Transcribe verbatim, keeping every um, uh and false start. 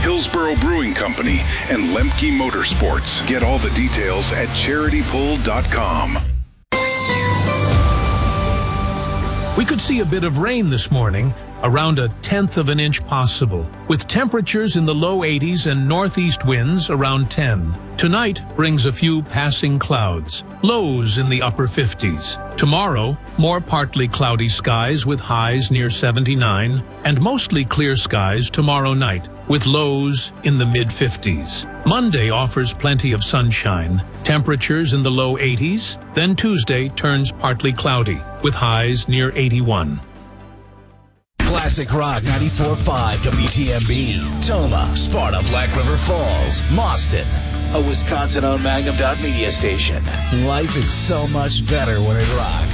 Hillsboro Brewing Company, and Lemke Motorsports. Get all the details at charity pull dot com. We could see a bit of rain this morning, around a tenth of an inch possible, with temperatures in the low eighties and northeast winds around ten. Tonight brings a few passing clouds, lows in the upper fifties. Tomorrow, more partly cloudy skies with highs near seventy-nine, and mostly clear skies tomorrow night, with lows in the mid-fifties. Monday offers plenty of sunshine, temperatures in the low eighties, then Tuesday turns partly cloudy, with highs near eighty-one. Classic Rock ninety-four point five W T M B, Toma, Sparta, Black River Falls, Mauston, a Wisconsin-owned Magnum Dot Media station. Life is so much better when it rocks.